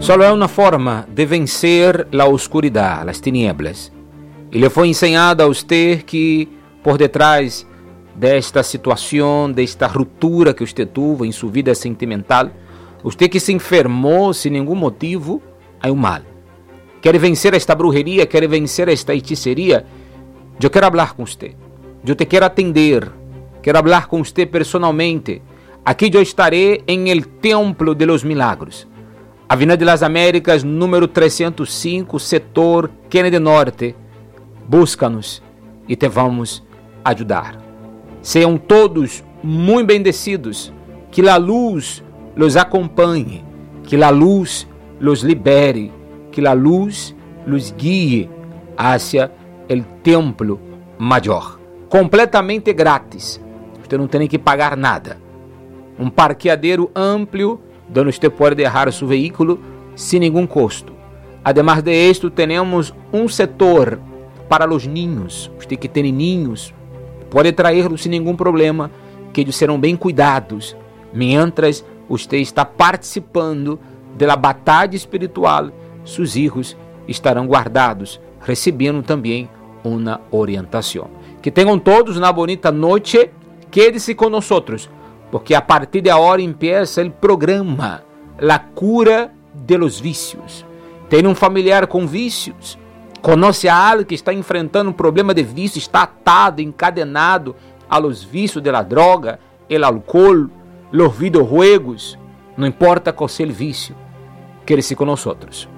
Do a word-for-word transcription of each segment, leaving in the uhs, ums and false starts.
Solo hay una forma de vencer la oscuridad, las tinieblas. Y le fue enseñado a usted que por detrás de esta situación, de esta ruptura que usted tuvo en su vida sentimental, usted que se enfermó sin ningún motivo, hay un mal. Quiere vencer esta brujería, quiere vencer esta hechicería. Yo quiero hablar con usted. Yo te quiero atender. Quiero hablar con usted personalmente. Aquí yo estaré en el Templo de los Milagros. Avenida de las Américas, número trescientos cinco, setor Kennedy Norte. Búscanos e te vamos ajudar. Sejam todos muito bendecidos. Que a luz los acompanhe. Que a luz los libere. Que a luz los guie hacia el templo maior. Completamente grátis. Você não tem que pagar nada. Um parqueadero amplo, donde usted puede dejar su vehículo sin ningún costo. Además de esto, tenemos un sector para los niños. Usted que tiene niños, puede traerlos sin ningún problema, que ellos serão bem cuidados, mientras usted está participando de la batalla espiritual. Sus hijos estarão guardados, recebendo também uma orientação. Que tenham todos uma bonita noite. Quede-se com nós, porque a partir de agora empieza o programa La Cura de los Vícios. Tem um familiar com vícios? Conoce a alguém que está enfrentando um problema de vício, está atado, encadenado a los vícios de la droga, el alcohol, los videojuegos? Não importa qual seja o vício, quede-se com nós.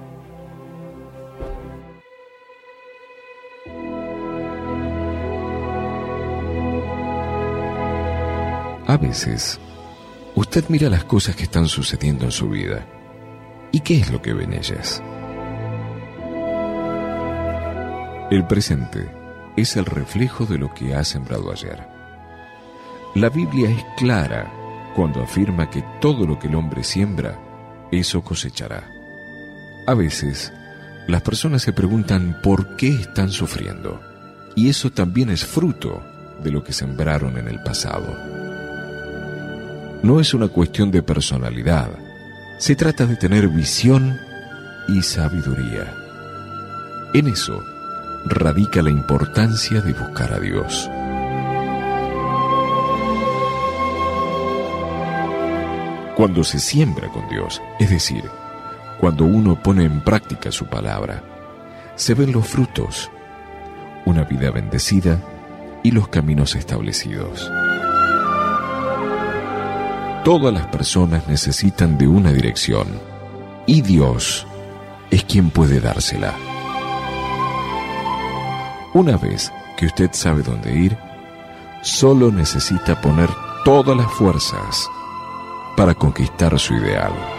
A veces, usted mira las cosas que están sucediendo en su vida. ¿Y qué es lo que ven ellas? El presente es el reflejo de lo que ha sembrado ayer. La Biblia es clara cuando afirma que todo lo que el hombre siembra, eso cosechará. A veces, las personas se preguntan por qué están sufriendo. Y eso también es fruto de lo que sembraron en el pasado. No es una cuestión de personalidad. Se trata de tener visión y sabiduría. En eso radica la importancia de buscar a Dios. Cuando se siembra con Dios, es decir, cuando uno pone en práctica su palabra, se ven los frutos, una vida bendecida y los caminos establecidos. Todas las personas necesitan de una dirección, y Dios es quien puede dársela. Una vez que usted sabe dónde ir, solo necesita poner todas las fuerzas para conquistar su ideal.